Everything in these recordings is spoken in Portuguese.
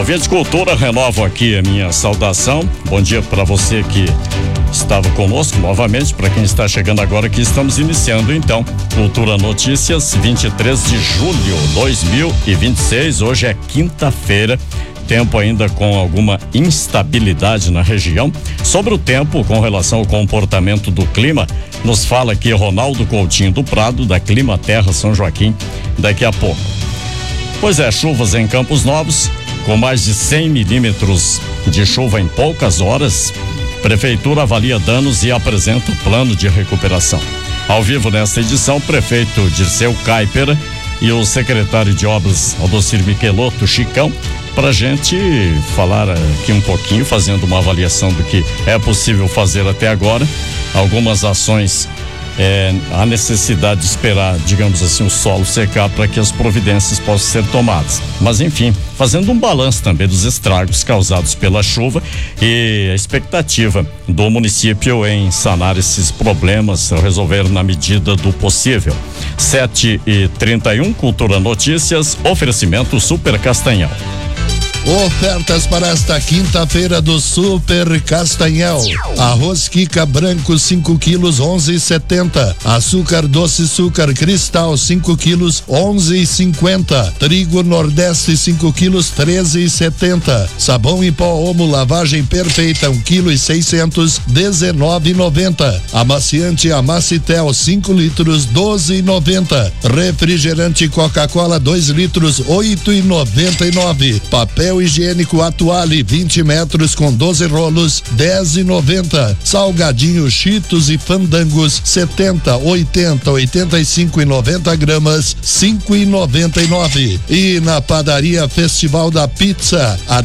Ouvintes de Cultura, renovo aqui a minha saudação. Bom dia para você que estava conosco novamente, para quem está chegando agora, que estamos iniciando então Cultura Notícias, 23 de julho de 2026. Hoje é quinta-feira. Tempo ainda com alguma instabilidade na região. Sobre o tempo, com relação ao comportamento do clima, nos fala aqui Ronaldo Coutinho do Prado, da Clima Terra São Joaquim, daqui a pouco. Pois é, chuvas em Campos Novos, com mais de 100 milímetros de chuva em poucas horas. Prefeitura avalia danos e apresenta o plano de recuperação. Ao vivo nesta edição, prefeito Dirceu Caipera e o secretário de Obras Aldocir Michelotto Chicão, para a gente falar aqui um pouquinho, fazendo uma avaliação do que é possível fazer até agora. Algumas ações, há necessidade de esperar, digamos assim, o solo secar para que as providências possam ser tomadas. Mas enfim, fazendo um balanço também dos estragos causados pela chuva e a expectativa do município em sanar esses problemas, resolver na medida do possível. 7h31, Cultura Notícias, oferecimento Super Castanhal. Ofertas para esta quinta-feira do Super Castanhal. Arroz Kika branco 5 quilos 11,70. Açúcar doce Açúcar Cristal 5 quilos 11,50. Trigo Nordeste 5 quilos 13,70. Sabão em pó Omo lavagem perfeita 1 quilo e 600 19,90. Amaciante Amacitel 5 litros 12,90. Refrigerante Coca-Cola 2 litros 8,99. Papel higiênico Atuale 20 metros com 12 rolos 10,90. Salgadinho Cheetos e Fandangos 70, 80, 85 e 90 gramas 5,99. E na padaria Festival da Pizza a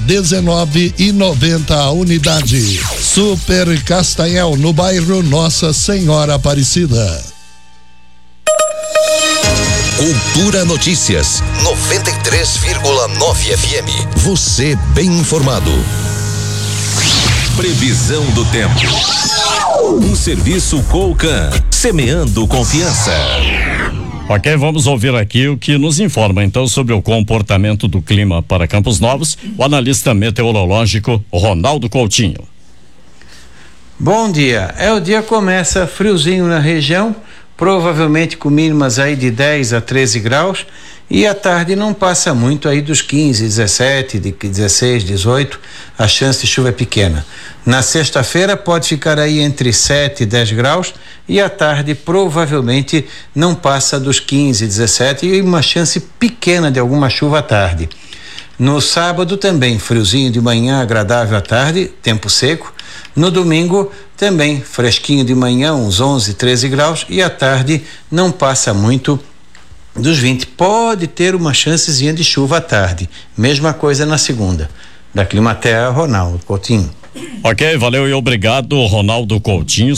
19,90 a unidade. Super Castanhal no bairro Nossa Senhora Aparecida. Cultura Notícias 93,9 FM. Você bem informado. Previsão do tempo. Um serviço Colcan, semeando confiança. Ok, vamos ouvir aqui o que nos informa então sobre o comportamento do clima para Campos Novos, o analista meteorológico Ronaldo Coutinho. Bom dia, o dia começa friozinho na região, provavelmente com mínimas aí de 10 a 13 graus, e à tarde não passa muito aí dos 15, 17, de 16, 18, a chance de chuva é pequena. Na sexta-feira pode ficar aí entre 7 e 10 graus, e à tarde provavelmente não passa dos 15, 17, e uma chance pequena de alguma chuva à tarde. No sábado também friozinho de manhã, agradável à tarde, tempo seco. No domingo também fresquinho de manhã, uns 11, 13 graus, e à tarde não passa muito dos 20. Pode ter uma chancezinha de chuva à tarde. Mesma coisa na segunda. Da Climaterra, Ronaldo Coutinho. Ok, valeu e obrigado, Ronaldo Coutinho,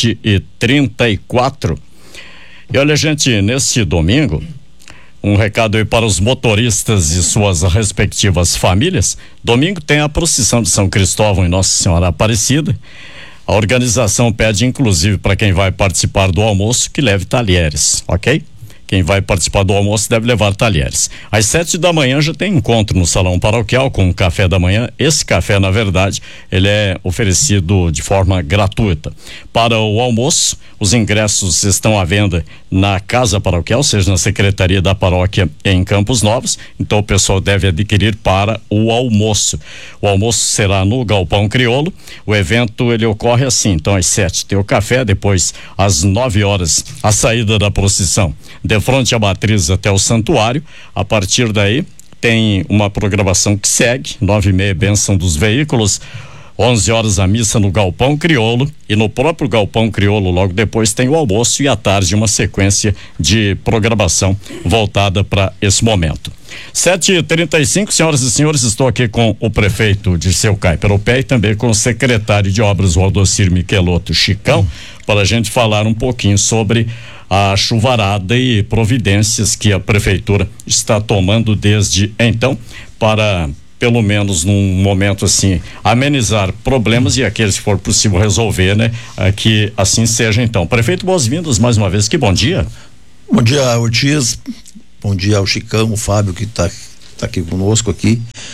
7h34. E olha, gente, neste domingo, um recado aí para os motoristas e suas respectivas famílias. Domingo tem a procissão de São Cristóvão e Nossa Senhora Aparecida. A organização pede, inclusive, para quem vai participar do almoço, que leve talheres, ok? Quem vai participar do almoço deve levar talheres. Às 7 da manhã já tem encontro no Salão Paroquial com o café da manhã. Esse café, na verdade, ele é oferecido de forma gratuita. Para o almoço, os ingressos estão à venda na Casa Paroquial, ou seja, na Secretaria da Paróquia em Campos Novos. Então o pessoal deve adquirir para o almoço. O almoço será no Galpão Crioulo. O evento ele ocorre assim, então às 7 tem o café, depois às 9 horas a saída da procissão de frente à matriz até o santuário. A partir daí tem uma programação que segue, 9h30 bênção dos veículos, 11 horas a missa no Galpão Crioulo, e no próprio Galpão Crioulo logo depois tem o almoço, e à tarde uma sequência de programação voltada para esse momento. 7h35, senhoras e senhores, estou aqui com o prefeito Dirceu Caipera e também com o secretário de Obras, o Aldocir Michelotto Chicão, para a gente falar um pouquinho sobre a chuvarada e providências que a prefeitura está tomando desde então para, pelo menos num momento assim, amenizar problemas e aqueles que for possível resolver, né? Que assim seja então. Prefeito, boas-vindas mais uma vez, que bom dia. Bom dia, Ortiz, bom dia ao Chicão, o Fábio que tá aqui conosco aqui,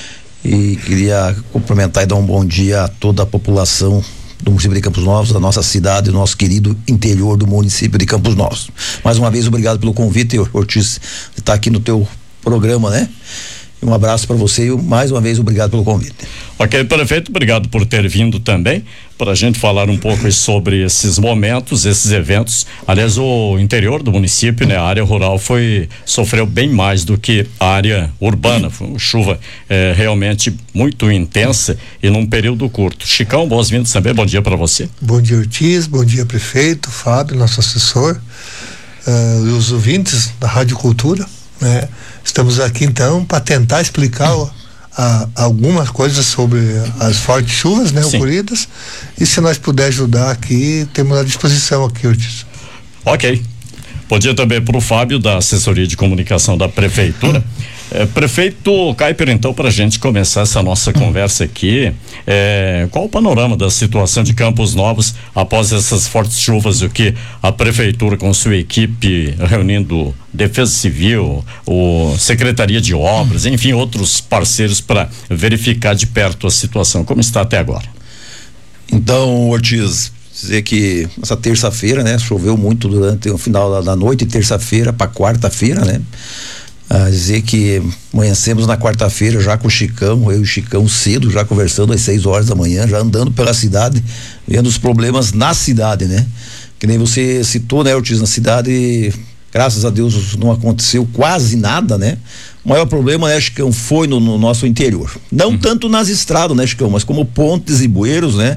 E queria cumprimentar e dar um bom dia a toda a população do município de Campos Novos, da nossa cidade, do nosso querido interior do município de Campos Novos. Mais uma vez, obrigado pelo convite, Ortiz, de estar aqui no teu programa, né? Um abraço para você e mais uma vez obrigado pelo convite. Ok, prefeito, obrigado por ter vindo também para a gente falar um pouco sobre esses momentos, esses eventos. Aliás, o interior do município, né, a área rural sofreu bem mais do que a área urbana. Foi uma chuva realmente muito intensa e num período curto. Chicão, boas-vindas também, bom dia para você. Bom dia, Ortiz, bom dia, prefeito, Fábio, nosso assessor, e os ouvintes da Rádio Cultura, né? Estamos aqui então para tentar explicar algumas coisas sobre as fortes chuvas, né, ocorridas, e se nós puder ajudar aqui, temos à disposição aqui, Ortiz. Ok. Bom dia também para o Fábio, da assessoria de comunicação da prefeitura. Prefeito Kuiper, então, para a gente começar essa nossa conversa aqui, qual o panorama da situação de Campos Novos após essas fortes chuvas, o que a prefeitura com sua equipe, reunindo Defesa Civil, Secretaria de Obras, enfim, outros parceiros para verificar de perto a situação, como está até agora? Então, Ortiz, dizer que essa terça-feira, né, choveu muito durante o final da noite, terça-feira para quarta-feira, né? Dizer que amanhecemos na quarta-feira já com o Chicão, eu e o Chicão cedo, já conversando às 6 horas da manhã, já andando pela cidade, vendo os problemas na cidade, né? Que nem você citou, né, Ortiz, na cidade, graças a Deus não aconteceu quase nada, né? O maior problema, né, Chicão, foi no nosso interior. Não tanto nas estradas, né, Chicão, mas como pontes e bueiros, né?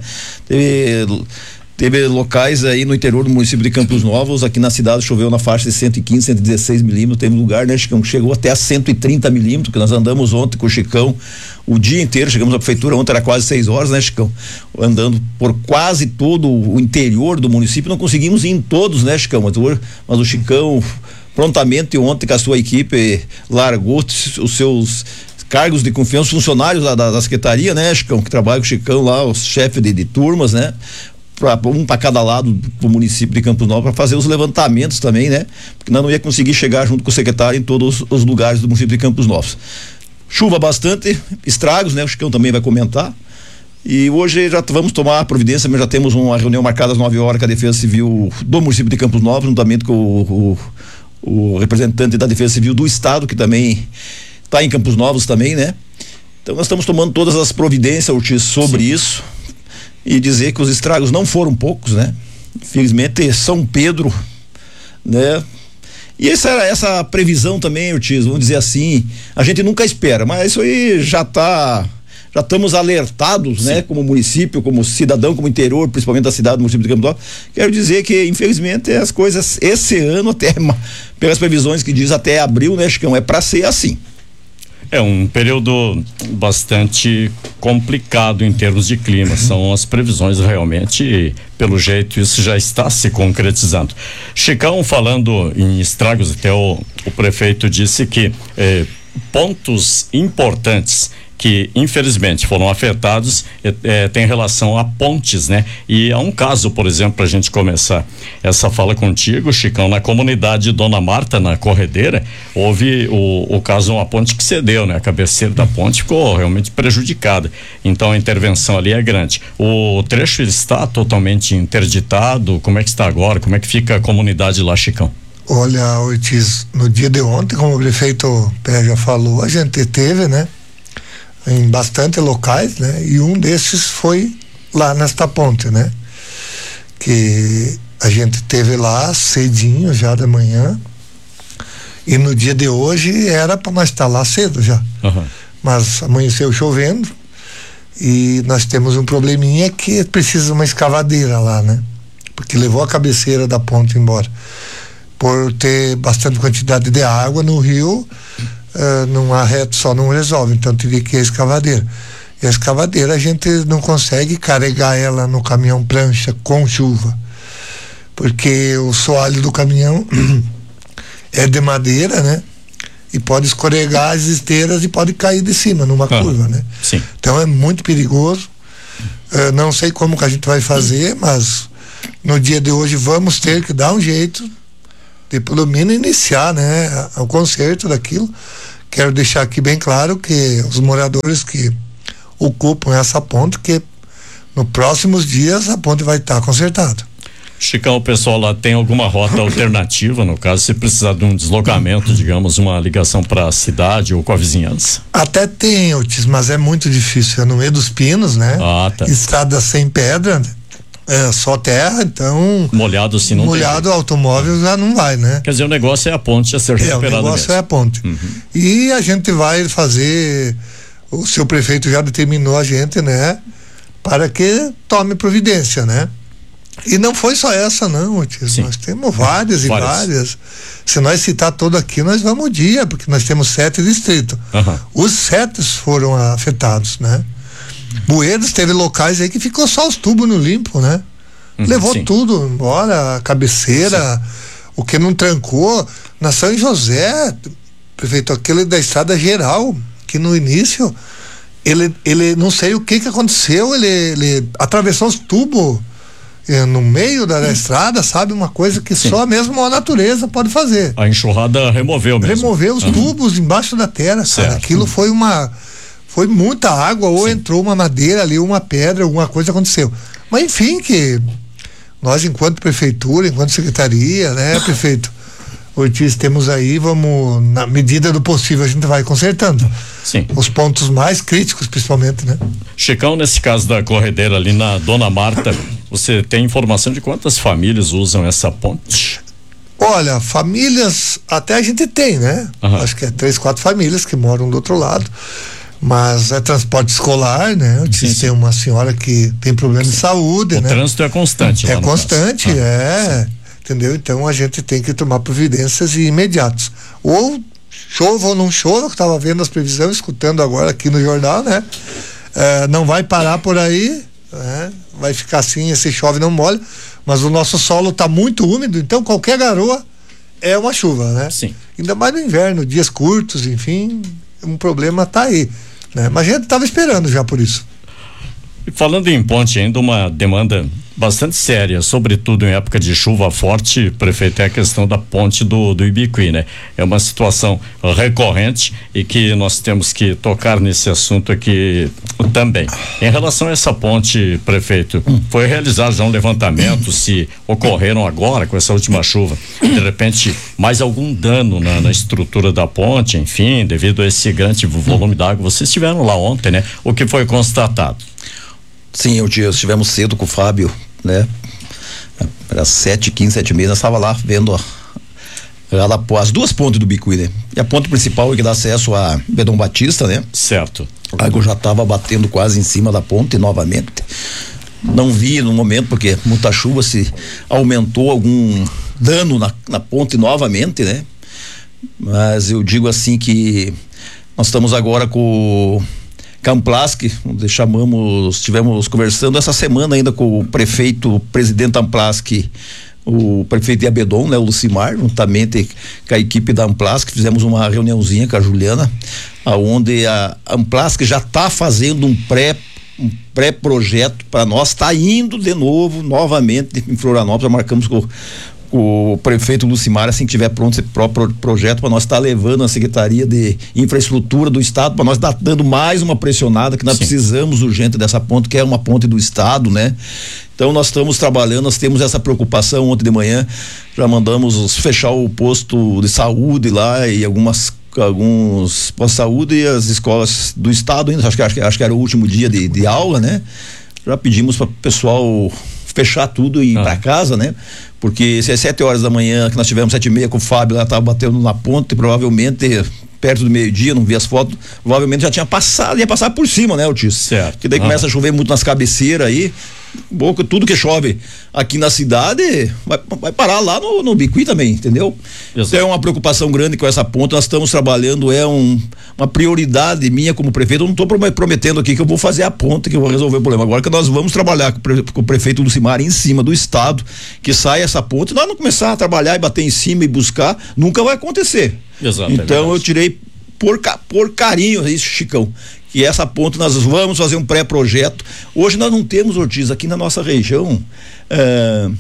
Teve locais aí no interior do município de Campos Novos, aqui na cidade choveu na faixa de 115, 116 milímetros, teve lugar, né, Chicão, que chegou até a 130 milímetros, que nós andamos ontem com o Chicão o dia inteiro, chegamos à prefeitura ontem, era quase 6 horas, né, Chicão, andando por quase todo o interior do município, não conseguimos ir em todos, né, Chicão, mas o Chicão prontamente ontem com a sua equipe largou os seus cargos de confiança, funcionários da secretaria, né, Chicão, que trabalha com o Chicão lá, os chefes de turmas, né, um para cada lado do município de Campos Novos para fazer os levantamentos também, né? Porque nós não ia conseguir chegar junto com o secretário em todos os lugares do município de Campos Novos. Chuva bastante, estragos, né? O Chicão também vai comentar. E hoje já vamos tomar providência, mas já temos uma reunião marcada às 9 horas com a Defesa Civil do município de Campos Novos, juntamente com o representante da Defesa Civil do Estado, que também está em Campos Novos também, né? Então nós estamos tomando todas as providências, Ortiz, sobre isso. E dizer que os estragos não foram poucos, né? Infelizmente, São Pedro, né? E essa previsão também, Ortiz, vamos dizer assim, a gente nunca espera, mas isso aí já estamos alertados, né? Como município, como cidadão, como interior, principalmente da cidade do município de Campos Novos. Quero dizer que, infelizmente, as coisas, esse ano, até pelas previsões que diz até abril, né, Chicão, é para ser assim. É um período bastante complicado em termos de clima, são as previsões realmente, e, pelo jeito isso já está se concretizando. Chicão, falando em estragos, até o prefeito disse que pontos importantes que infelizmente foram afetados tem relação a pontes, né? E há um caso, por exemplo, para a gente começar essa fala contigo, Chicão, na comunidade Dona Marta, na Corredeira, houve o caso, uma ponte que cedeu, né? A cabeceira da ponte ficou realmente prejudicada, então a intervenção ali é grande. O trecho está totalmente interditado, como é que está agora, como é que fica a comunidade lá, Chicão? Olha, Ortiz, no dia de ontem, como o prefeito Pé já falou, a gente teve, né, em bastante locais, né, e um desses foi lá nesta ponte, né, que a gente teve lá cedinho já da manhã, e no dia de hoje era para nós estar lá cedo já, mas amanheceu chovendo e nós temos um probleminha que precisa de uma escavadeira lá, né, porque levou a cabeceira da ponte embora por ter bastante quantidade de água no rio. Num arreto só não resolve, então teria que ir a escavadeira. E a escavadeira a gente não consegue carregar ela no caminhão prancha com chuva, porque o soalho do caminhão é de madeira, né? E pode escorregar as esteiras e pode cair de cima numa curva, né? Sim. Então é muito perigoso. Não sei como que a gente vai fazer, mas no dia de hoje vamos ter que dar um jeito de pelo menos iniciar, né, o conserto daquilo, quero deixar aqui bem claro que os moradores que ocupam essa ponte, que nos próximos dias a ponte vai estar consertada. Chicão, o pessoal lá tem alguma rota alternativa, no caso, se precisar de um deslocamento, digamos, uma ligação para a cidade ou com a vizinhança? Até tem, Otis, mas é muito difícil, é no meio dos pinos, né? Tá. Estrada sem pedra, só terra, então... Molhado assim não molhado, tem. Automóvel já não vai, né? Quer dizer, o negócio é a ponte a ser recuperada. O negócio mesmo. É a ponte. E a gente vai fazer, o seu prefeito já determinou a gente, né? Para que tome providência, né? E não foi só essa, não, Otis. Nós temos várias e várias. Se nós citar todo aqui, nós vamos dia, porque nós temos 7 distritos. Os 7 foram afetados, né? Bueiros teve locais aí que ficou só os tubos no limpo, né? Levou tudo embora, a cabeceira, o que não trancou. Na São José, prefeito, aquele da estrada geral, que no início, ele não sei o que aconteceu, ele atravessou os tubos no meio da estrada, sabe? Uma coisa que só mesmo a natureza pode fazer. A enxurrada removeu mesmo. Removeu os tubos embaixo da terra, cara. Aquilo foi muita água, ou entrou uma madeira ali, uma pedra, alguma coisa aconteceu. Mas enfim, que nós, enquanto prefeitura, enquanto secretaria, né, prefeito Ortiz, temos aí, vamos, na medida do possível, a gente vai consertando. Os pontos mais críticos, principalmente, né? Chicão, nesse caso da corredeira ali na Dona Marta, você tem informação de quantas famílias usam essa ponte? Olha, famílias, até a gente tem, né? Acho que é 3, 4 famílias que moram do outro lado. Mas é transporte escolar, né? Tem uma senhora que tem problema de saúde, né? O trânsito é constante. É constante, entendeu? Então a gente tem que tomar providências imediatas. Ou chova ou não chova, que estava vendo as previsões, escutando agora aqui no jornal, né? Não vai parar por aí, né? Vai ficar assim, esse chove não molha, mas o nosso solo está muito úmido, então qualquer garoa é uma chuva, né? Ainda mais no inverno, dias curtos, enfim, um problema está aí, né? Mas a gente estava esperando já por isso. E falando em ponte, ainda uma demanda bastante séria, sobretudo em época de chuva forte, prefeito, é a questão da ponte do Ibiqui, né? É uma situação recorrente e que nós temos que tocar nesse assunto aqui também. Em relação a essa ponte, prefeito, foi realizado já um levantamento se ocorreram agora, com essa última chuva, de repente, mais algum dano na estrutura da ponte, enfim, devido a esse grande volume d'água. Vocês estiveram lá ontem, né? O que foi constatado? Sim, estivemos cedo com o Fábio, né? Era 7h15, 7h30, nós estava lá vendo as duas pontes do Ibiqui, né? E a ponte principal que dá acesso a Bedon Batista, né? Certo. A água já estava batendo quase em cima da ponte novamente. Não vi no momento, porque muita chuva, se aumentou algum dano na ponte novamente, né? Mas eu digo assim que nós estamos agora com Amplask, estivemos conversando essa semana ainda com o presidente Amplask, o prefeito de Abedon, né, o Lucimar, juntamente com a equipe da Amplask, fizemos uma reuniãozinha com a Juliana, aonde a Amplask já está fazendo um pré-projeto para nós, está indo de novo, novamente em Florianópolis, já marcamos com o prefeito Lucimar, assim que tiver pronto esse próprio projeto, para nós estar levando a Secretaria de Infraestrutura do Estado, para nós estar dando mais uma pressionada, que nós precisamos urgente dessa ponte, que é uma ponte do Estado, né? Então nós estamos trabalhando, nós temos essa preocupação. Ontem de manhã já mandamos fechar o posto de saúde lá e alguns postos de saúde e as escolas do Estado ainda, acho que era o último dia de aula, né? Já pedimos para o pessoal fechar tudo e ir para casa, né? Porque se às 7h da manhã, que nós tivemos 7h30 com o Fábio, ela estava batendo na ponte, provavelmente perto do meio-dia, não vi as fotos, provavelmente já tinha passado, ia passar por cima, né, Ortiz? Certo. Que daí começa a chover muito nas cabeceiras aí, tudo que chove aqui na cidade vai parar lá no Ibiqui também, entendeu? Exato. Então é uma preocupação grande com essa ponte, nós estamos trabalhando, uma prioridade minha como prefeito. Eu não estou prometendo aqui que eu vou fazer a ponte, que eu vou resolver o problema. Agora que nós vamos trabalhar com o prefeito Lucimar em cima do Estado, que sai essa ponte, nós não começar a trabalhar e bater em cima e buscar, nunca vai acontecer. Exato. Então eu tirei por carinho isso, Chicão, que essa ponte nós vamos fazer um pré-projeto. Hoje nós não temos, Ortiz, aqui na nossa região,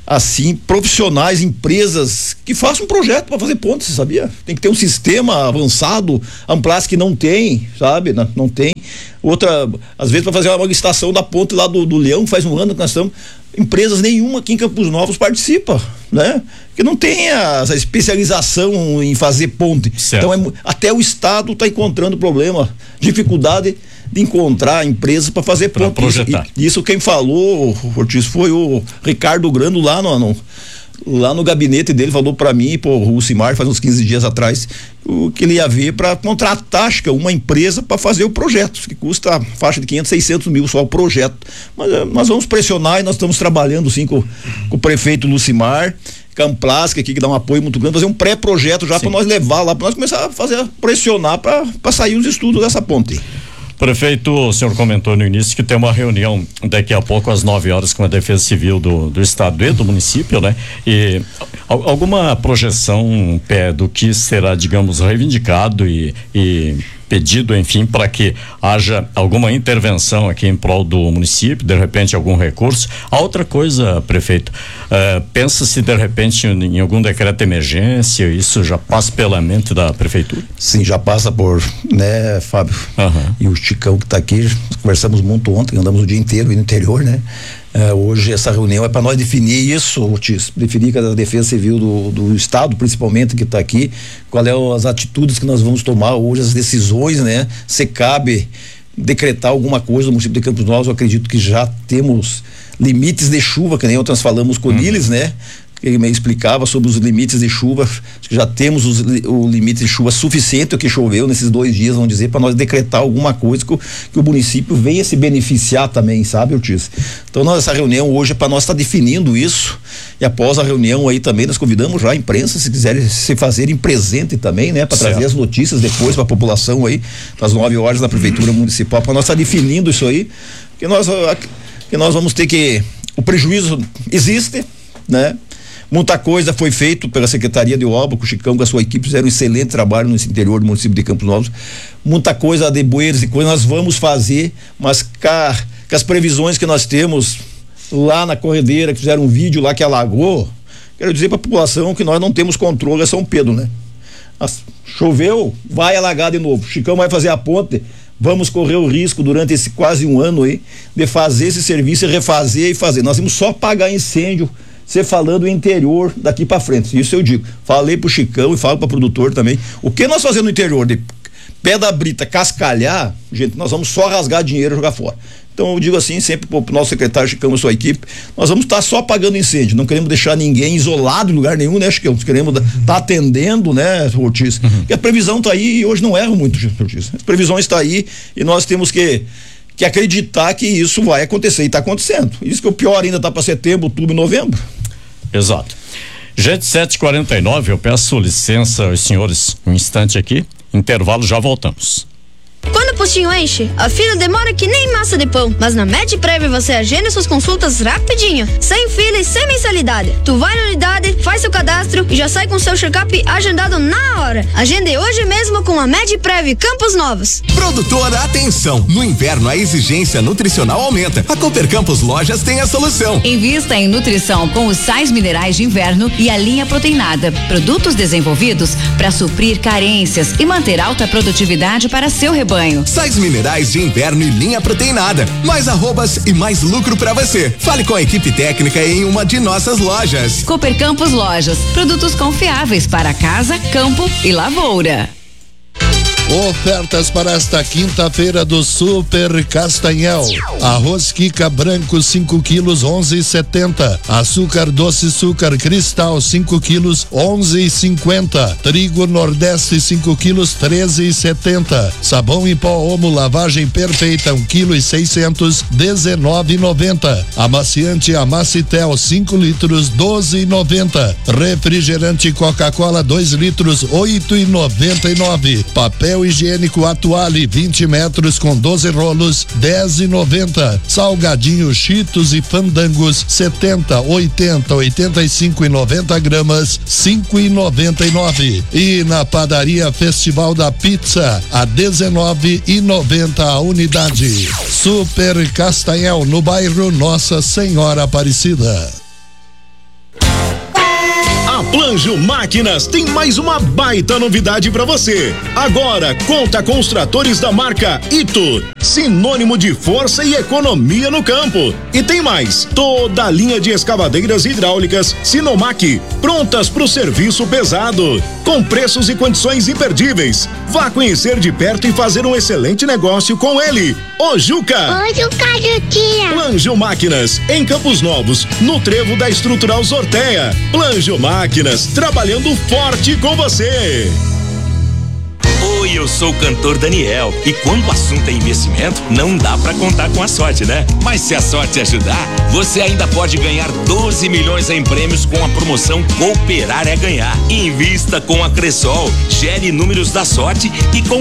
assim, profissionais, empresas que façam um projeto para fazer ponte, você sabia? Tem que ter um sistema avançado, a Amplasc não tem, sabe? Não tem. Outra, às vezes para fazer uma estação da ponte lá do Leão, faz um ano que nós estamos, empresas nenhuma aqui em Campos Novos participa, né? Que não tem essa especialização em fazer ponte. Certo. Então até o Estado está encontrando problema, dificuldade de encontrar empresas para fazer ponte. Isso quem falou, Ortiz, foi o Ricardo Grando lá no gabinete dele, falou para mim, o Simar, faz uns 15 dias atrás, o que ele ia ver para contratar, acho que uma empresa para fazer o projeto, que custa faixa de 500, 600 mil só o projeto. Mas nós vamos pressionar e nós estamos trabalhando sim com o prefeito Lucimar, com a Amplasc aqui, que dá um apoio muito grande, fazer um pré-projeto já para nós levar lá, para nós começar a pressionar para sair os estudos dessa ponte. Prefeito, o senhor comentou no início que tem uma reunião daqui a pouco às 9h com a Defesa Civil do Estado e do município, né? E alguma projeção do que será, digamos, reivindicado e pedido, enfim, para que haja alguma intervenção aqui em prol do município, de repente algum recurso. A outra coisa, prefeito, pensa-se de repente em algum decreto de emergência, isso já passa pela mente da prefeitura? Sim, já passa por, né, Fábio? E o Chicão que está aqui, conversamos muito ontem, andamos o dia inteiro no interior, né? Hoje essa reunião é para nós definir isso, Ortiz, definir com a Defesa Civil do Estado, principalmente, que está aqui, qual é as atitudes que nós vamos tomar hoje, as decisões, né? Se cabe decretar alguma coisa no município de Campos Novos, eu acredito que já temos limites de chuva, que nem outras falamos com o Niles, né? Ele me explicava sobre os limites de chuva, acho que já temos o limite de chuva suficiente, o que choveu nesses 2 dias, vamos dizer, para nós decretar alguma coisa que o município venha se beneficiar também, sabe, Ortiz? Então, essa reunião hoje é para nós estar definindo isso, e após a reunião aí também nós convidamos já a imprensa, se quiserem se fazerem presente também, né, para trazer as notícias depois para a população aí, às 9h na Prefeitura Municipal, para nós estar definindo isso aí, que nós vamos ter que, o prejuízo existe, né? Muita coisa foi feito pela Secretaria de Obra, com o Chicão, com a sua equipe, fizeram um excelente trabalho no interior do município de Campos Novos. Muita coisa de bueiros e coisa nós vamos fazer, mas com as previsões que nós temos lá na corredeira, que fizeram um vídeo lá que alagou, quero dizer para a população que nós não temos controle, é São Pedro, né? Choveu, vai alagar de novo. Chicão vai fazer a ponte, vamos correr o risco durante esse quase um ano aí, de fazer esse serviço e refazer e fazer. Nós vamos só apagar incêndio, você falando o interior daqui para frente, isso eu digo, falei pro Chicão e falo para produtor também, o que nós fazemos no interior de pé da brita, cascalhar, gente, nós vamos só rasgar dinheiro e jogar fora. Então eu digo assim sempre pro nosso secretário Chicão e sua equipe, nós vamos estar só apagando incêndio, não queremos deixar ninguém isolado em lugar nenhum, né, Chicão? Nós queremos estar atendendo, né, Ortiz? E a previsão tá aí e hoje não erra muito, Ortiz. As previsões tá aí e nós temos que acreditar que isso vai acontecer e está acontecendo. Isso que o pior ainda tá para setembro, outubro e novembro. Exato. Gente, 7h49, eu peço licença aos senhores um instante aqui, intervalo, já voltamos. Quando o postinho enche, a fila demora que nem massa de pão. Mas na MedPrev você agenda suas consultas rapidinho, sem fila e sem mensalidade. Tu vai na unidade, faz seu cadastro e já sai com seu check-up agendado na hora. Agende hoje mesmo com a MedPrev Campos Novos. Produtor, atenção! No inverno a exigência nutricional aumenta. A Cooper Campos Lojas tem a solução. Invista em nutrição com os sais minerais de inverno e a linha proteinada. Produtos desenvolvidos para suprir carências e manter alta produtividade para seu rebanho. Sais minerais de inverno e linha proteinada. Mais arrobas e mais lucro para você. Fale com a equipe técnica em uma de nossas lojas. Cooper Campos Lojas. Produtos confiáveis para casa, campo e lavoura. Ofertas para esta quinta-feira do Super Castanhal. Arroz Kika branco 5 quilos 11,70. Açúcar doce açúcar cristal 5 quilos 11,50. Trigo Nordeste 5 quilos 13,70. Sabão em pó Omo lavagem perfeita 1 quilo e 600 19,90. Amaciante Amacitel 5 litros 12,90. Refrigerante Coca-Cola 2 litros 8,99. Papel higiênico Atuale 20 metros com 12 rolos 10,90. Salgadinho Cheetos e Fandangos 70, 80, 85 e 90 gramas 5,99. E na padaria Festival da Pizza a 19,90 a unidade. Super Castanhal no bairro Nossa Senhora Aparecida. A Planjo Máquinas tem mais uma baita novidade para você. Agora conta com os tratores da marca Ito, sinônimo de força e economia no campo. E tem mais, toda a linha de escavadeiras hidráulicas Sinomac, prontas para o serviço pesado, com preços e condições imperdíveis. Vá conhecer de perto e fazer um excelente negócio com ele, o Juca. Ô, Juca, Juquinha. Planjo Máquinas, em Campos Novos, no trevo da Estrutural Sorteia. Planjo Máquinas, trabalhando forte com você. Oi, eu sou o cantor Daniel e quando o assunto é investimento, não dá pra contar com a sorte, né? Mas se a sorte ajudar, você ainda pode ganhar 12 milhões em prêmios com a promoção Cooperar é Ganhar. Invista com a Cressol, gere números da sorte e com